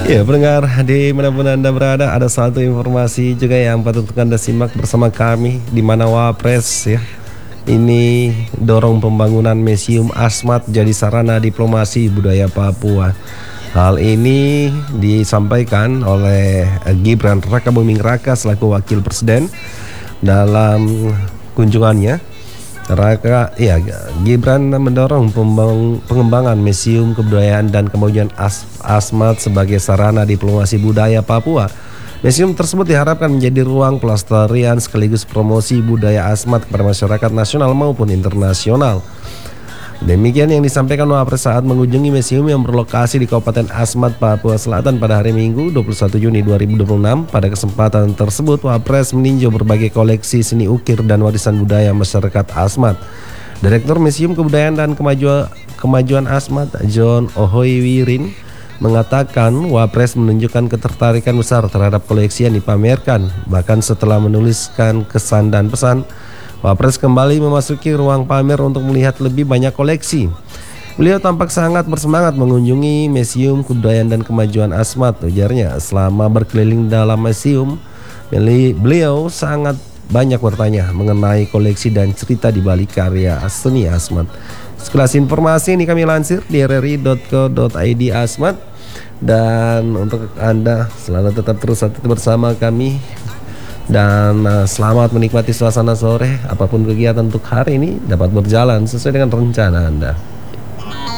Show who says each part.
Speaker 1: Ya, pendengar di manapun Anda berada, ada satu informasi juga yang patut untuk Anda simak bersama kami, di mana Wapres ya ini dorong pembangunan Museum Asmat jadi sarana diplomasi budaya Papua. Hal ini disampaikan oleh Gibran Rakabuming Raka selaku Wakil Presiden dalam kunjungannya. Gibran mendorong pengembangan Museum Kebudayaan dan Kemajuan Asmat sebagai sarana diplomasi budaya Papua. Museum tersebut diharapkan menjadi ruang pelestarian sekaligus promosi budaya Asmat kepada masyarakat nasional maupun internasional. Demikian yang disampaikan Wapres saat mengunjungi museum yang berlokasi di Kabupaten Asmat, Papua Selatan pada hari Minggu 21 Juni 2026. Pada kesempatan tersebut, Wapres meninjau berbagai koleksi seni ukir dan warisan budaya masyarakat Asmat. Direktur Museum Kebudayaan dan Kemajuan Asmat, John Ohoiwirin, mengatakan Wapres menunjukkan ketertarikan besar terhadap koleksi yang dipamerkan. Bahkan setelah menuliskan kesan dan pesan, Wapres kembali memasuki ruang pamer untuk melihat lebih banyak koleksi. Beliau tampak sangat bersemangat mengunjungi Museum Kebudayaan dan Kemajuan Asmat. Ujarnya, selama berkeliling dalam museum, beliau sangat banyak bertanya mengenai koleksi dan cerita di balik karya seni Asmat. Sekelas informasi ini kami lansir di rri.co.id Asmat. Dan untuk Anda selalu tetap terus bersama kami. Dan selamat menikmati suasana sore. Apapun kegiatan untuk hari ini dapat berjalan sesuai dengan rencana Anda.